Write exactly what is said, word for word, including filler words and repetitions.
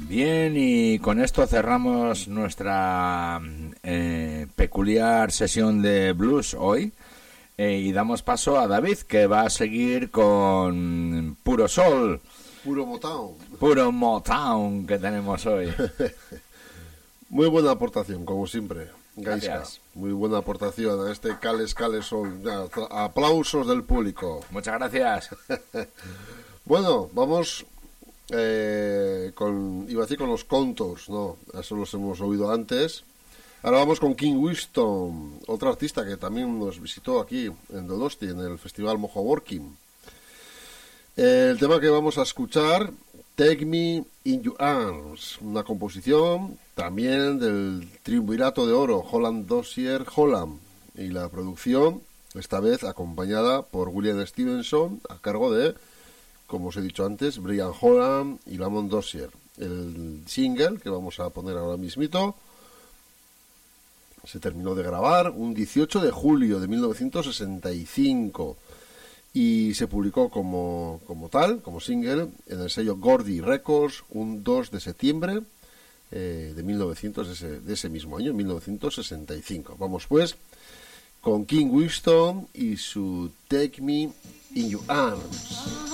Bien, y con esto cerramos nuestra eh, peculiar sesión de blues hoy eh, y damos paso a David, que va a seguir con Puro Sol. Puro Motown. Puro Motown que tenemos hoy. Muy buena aportación, como siempre, Gaisca. Gracias. Muy buena aportación a este Cales Cales Sol. Aplausos del público. Muchas gracias. Bueno, vamos eh, con, iba a decir con los Contours, no, eso los hemos oído antes. Ahora vamos con King Winston, otro artista que también nos visitó aquí en Donosti, en el Festival Mojo Working. El tema que vamos a escuchar, Take Me in Your Arms, una composición también del triunvirato de oro Holland Dozier Holland, y la producción esta vez acompañada por William Stevenson a cargo de, como os he dicho antes, Brian Holland y Lamont Dozier. El single que vamos a poner ahora mismito se terminó de grabar un dieciocho de julio de mil novecientos sesenta y cinco y se publicó como, como tal, como single, en el sello Gordy Records un dos de septiembre eh, de mil novecientos, de ese, de ese mismo año, mil novecientos sesenta y cinco. Vamos pues con King Winston y su Take Me in Your Arms.